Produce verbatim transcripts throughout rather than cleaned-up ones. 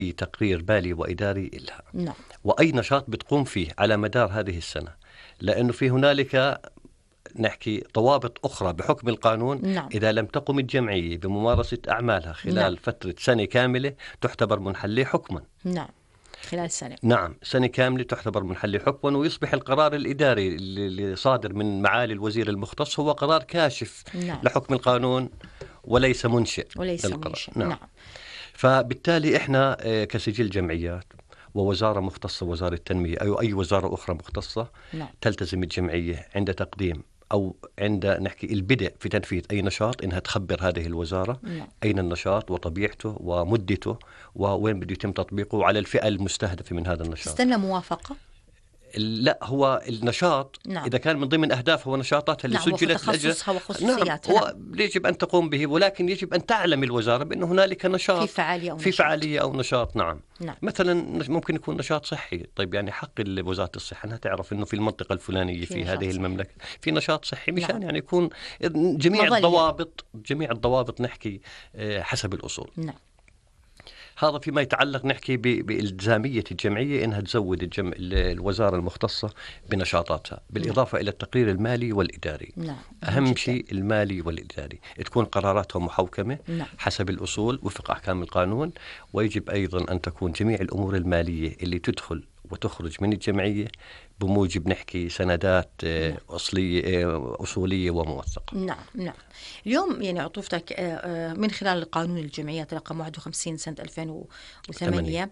تقرير مالي وإداري لها، نعم. وأي نشاط بتقوم فيه على مدار هذه السنة، لأنه في هنالك نحكي ضوابط أخرى بحكم القانون. نعم. إذا لم تقم الجمعية بممارسة أعمالها خلال نعم. فترة سنة كاملة تعتبر منحلة حكما. نعم، خلال سنة. نعم، سنة كاملة تعتبر منحلة حكما، ويصبح القرار الإداري اللي صادر من معالي الوزير المختص هو قرار كاشف نعم. لحكم القانون وليس منشئ وليس للقرار. منشئ. نعم. نعم. فبالتالي إحنا كسجل جمعيات ووزارة مختصة، وزارة التنمية أو أي وزارة أخرى مختصة، نعم. تلتزم الجمعية عند تقديم أو عند نحكي البدء في تنفيذ أي نشاط إنها تخبر هذه الوزارة نعم. أين النشاط وطبيعته ومدته ووين بده يتم تطبيقه على الفئة المستهدفة من هذا النشاط. تستنى موافقة؟ لا، هو النشاط نعم. إذا كان من ضمن أهدافها ونشاطاتها اللي نعم، سجلت تخصصها وخصوصياتها. نعم، نعم. يجب أن تقوم به، ولكن يجب أن تعلم الوزارة بأن هنالك نشاط في فعالية أو في نشاط. فعالية أو نشاط. نعم. نعم. مثلا ممكن يكون نشاط صحي. طيب يعني حق وزارة الصحة أنها تعرف أنه في المنطقة الفلانية في, في هذه صحي. المملكة في نشاط صحي، مشان نعم. يعني يكون جميع مظلية. الضوابط جميع الضوابط نحكي حسب الأصول. نعم. هذا فيما يتعلق نحكي بإلزامية الجمعية إنها تزود الجم... الوزارة المختصة بنشاطاتها، بالإضافة نعم. إلى التقرير المالي والإداري. نعم. أهم شيء المالي والإداري تكون قراراتهم محوكمة نعم. حسب الأصول وفق أحكام القانون، ويجب أيضا أن تكون جميع الأمور المالية اللي تدخل وتخرج من الجمعية بموجب نحكي سندات نعم. أصلية أصولية وموثقة. نعم. نعم. اليوم يعني عطوفتك من خلال قانون الجمعيات رقم واحد وخمسين سنة ألفين وثمانية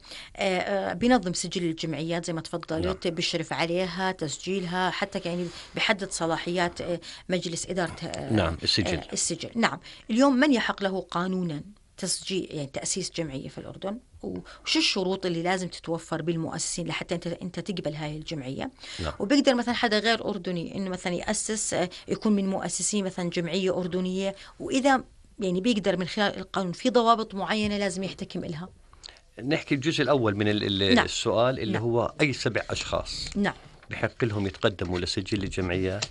بنظم سجل الجمعيات زي ما تفضلت. نعم. بيشرف عليها تسجيلها، حتى يعني بحدد صلاحيات مجلس إدارة نعم السجل. السجل. نعم. اليوم من يحق له قانونا تسجيل يعني تأسيس جمعية في الأردن، وشو الشروط اللي لازم تتوفر بالمؤسسين لحتى انت انت تقبل هاي الجمعيه؟ نعم. وبيقدر مثلا حدا غير اردني انه مثلا ياسس يكون من مؤسسين مثلا جمعيه اردنيه، واذا يعني بيقدر من خلال القانون في ضوابط معينه لازم يحتكم إلها؟ نحكي الجزء الاول من نعم. السؤال اللي نعم. هو اي سبع اشخاص نعم. بحق لهم يتقدموا لسجل الجمعيات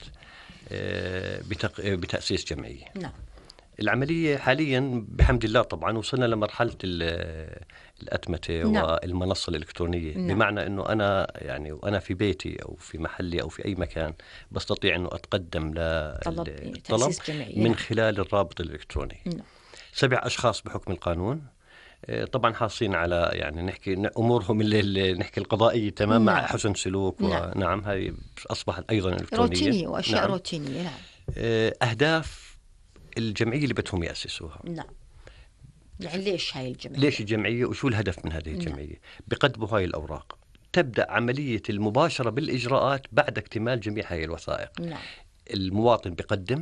بتاسيس جمعيه. نعم. العملية حاليا بحمد الله طبعا وصلنا لمرحلة الأتمتة. نعم. والمنصة الإلكترونية. نعم. بمعنى أنه أنا يعني وأنا في بيتي أو في محلي أو في أي مكان بستطيع أنه أتقدم للطلب من خلال الرابط الإلكتروني. نعم. سبع أشخاص بحكم القانون طبعا حاصين على يعني نحكي أمورهم اللي نحكي القضائية تمام. نعم. مع حسن سلوك. نعم. ونعم هذه أصبحت أيضا إلكترونية. روتينية وأشياء. نعم. روتينية. نعم. أهداف الجمعية اللي بدهم يأسسوها. نعم. يعني ليش هاي الجمعية؟ ليش الجمعية وشو الهدف من هذه الجمعية؟ نعم. بقدموا هاي الأوراق، تبدأ عملية المباشرة بالإجراءات بعد اكتمال جميع هاي الوثائق. نعم. المواطن بقدم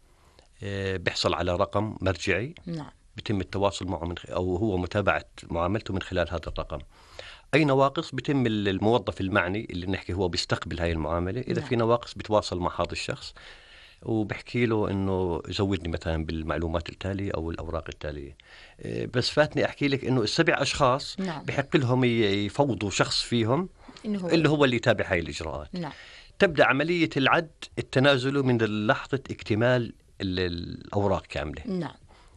بيحصل على رقم مرجعي. نعم. بيتم التواصل معه من خ... أو هو متابعة معاملته من خلال هذا الرقم. أي نواقص بيتم الموظف المعني اللي نحكي هو بيستقبل هاي المعاملة، إذا نعم. في نواقص بيتواصل مع هذا الشخص وبحكي له إنه زودني مثلا بالمعلومات التالية أو الأوراق التالية. بس فاتني أحكي لك إنه السبع أشخاص نعم. بحق لهم يفوضوا شخص فيهم هو اللي هو اللي يتابع هاي الإجراءات. نعم. تبدأ عملية العد التنازل من لحظة اكتمال الأوراق كاملة. نعم.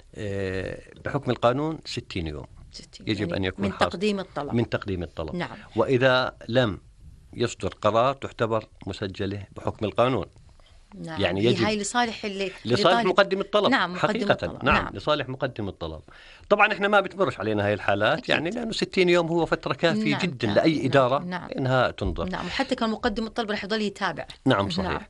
بحكم القانون ستين يوم ستين. يجب يعني أن يكون من تقديم الطلب. من تقديم الطلب. نعم. وإذا لم يصدر قرار تعتبر مسجلة بحكم القانون. نعم. يعني يجب هاي لصالح اللي لصالح مقدم الطلب. نعم. مقدم حقيقة الطلب. نعم. نعم. لصالح مقدم الطلب. طبعا احنا ما بتمرش علينا هاي الحالات. أكيد. يعني لأنه ستين يوم هو فترة كافية. نعم. جدا. نعم. لأي إدارة. نعم. إنها تنظر. نعم. وحتى كان مقدم الطلب رح يضل يتابع. نعم صحيح. نعم.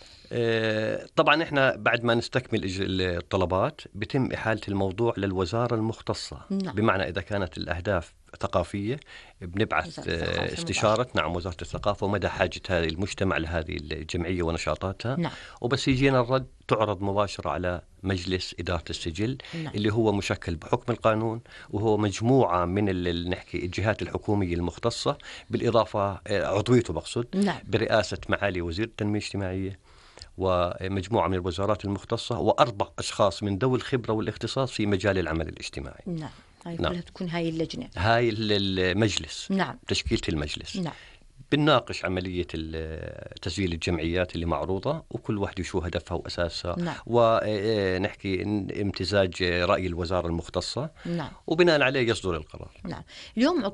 آه طبعا احنا بعد ما نستكمل الطلبات بيتم إحالة الموضوع للوزارة المختصة. نعم. بمعنى إذا كانت الأهداف ثقافية بنبعث استشارة نعم وزارة الثقافة ومدى حاجة هذه المجتمع لهذه الجمعية ونشاطاتها. نعم. وبس يجينا الرد تعرض مباشرة على مجلس إدارة السجل. نعم. اللي هو مشكل بحكم القانون وهو مجموعة من نحكي الجهات الحكومية المختصة بالإضافة عضويته مقصود. نعم. برئاسة معالي وزير التنمية الاجتماعية ومجموعة من الوزارات المختصة وأربع أشخاص من ذوي الخبرة والاختصاص في مجال العمل الاجتماعي. نعم. هاي نعم. كلها تكون هاي اللجنة. هاي المجلس. نعم. تشكيلة المجلس. نعم. بنناقش عملية تسجيل الجمعيات اللي معروضة، وكل واحد يشوف هدفها وأساسها. نعم. ونحكي امتزاج رأي الوزارة المختصة. نعم. وبناء عليه يصدر القرار. نعم. اليوم